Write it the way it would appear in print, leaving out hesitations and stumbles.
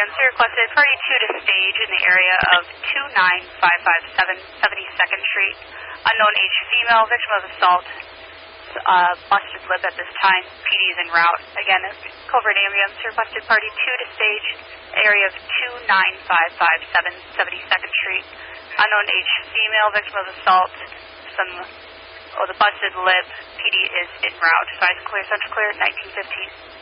ambulance requested party 2 to stage in the area of 29557 72nd Street. Unknown age female, victim of assault, busted lip at this time. PD is en route. Again, Culver ambulance requested party 2 to stage, area of 29557 72nd Street. Unknown age female, victim of assault, the busted lip. PD is en route. Advise clear, central clear, 1915.